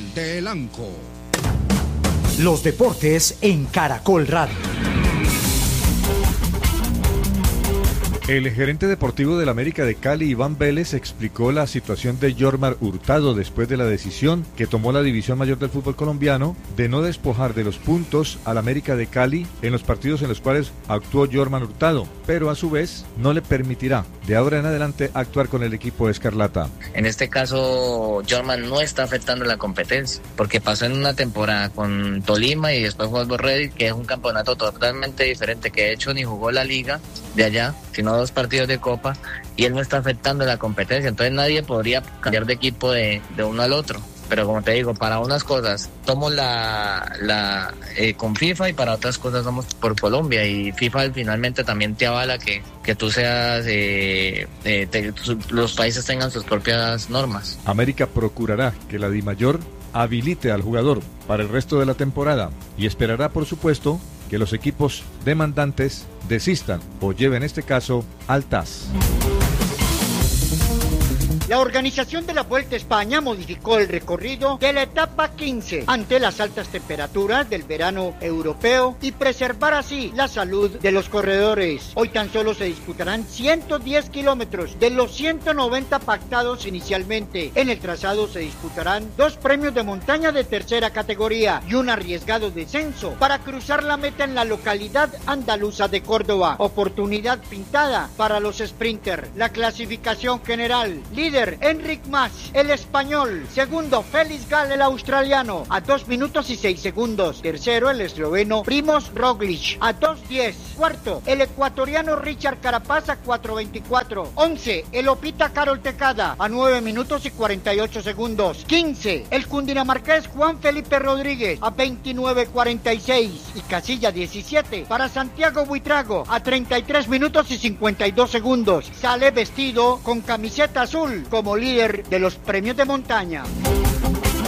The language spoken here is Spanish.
de Elanco. Los deportes en Caracol Radio. El gerente deportivo del América de Cali, Iván Vélez, explicó la situación de Yormar Hurtado después de la decisión que tomó la División Mayor del fútbol colombiano de no despojar de los puntos al América de Cali en los partidos en los cuales actuó Yormar Hurtado, pero a su vez no le permitirá de ahora en adelante actuar con el equipo escarlata. En este caso, Yormar no está afectando la competencia, porque pasó en una temporada con Tolima y después jugó al Borredi, que es un campeonato totalmente diferente, que de hecho ni jugó la liga de allá, sino 2 partidos de Copa, y él no está afectando la competencia, entonces nadie podría cambiar de equipo de uno al otro. Pero como te digo, para unas cosas tomo con FIFA y para otras cosas somos por Colombia, y FIFA finalmente también te avala que tú seas, los países tengan sus propias normas. América procurará que la DIMAYOR habilite al jugador para el resto de la temporada y esperará, por supuesto, que los equipos demandantes desistan o lleven este caso al TAS. La organización de la Vuelta a España modificó el recorrido de la etapa 15 ante las altas temperaturas del verano europeo y preservar así la salud de los corredores. Hoy tan solo se disputarán 110 kilómetros de los 190 pactados inicialmente. En el trazado se disputarán 2 premios de montaña de tercera categoría y un arriesgado descenso para cruzar la meta en la localidad andaluza de Córdoba. Oportunidad pintada para los sprinters. La clasificación general: líder Enric Mas, el español; segundo Félix Gal, el australiano, a 2 minutos y 6 segundos; tercero el esloveno Primož Roglič a 2:10; cuarto el ecuatoriano Richard Carapaz a 4:24; 11 el opita Carol Tecada a 9 minutos y 48 segundos; 15 el cundinamarqués Juan Felipe Rodríguez a 29:46; y casilla 17 para Santiago Buitrago a 33 minutos y 52 segundos. Sale vestido con camiseta azul como líder de los premios de montaña.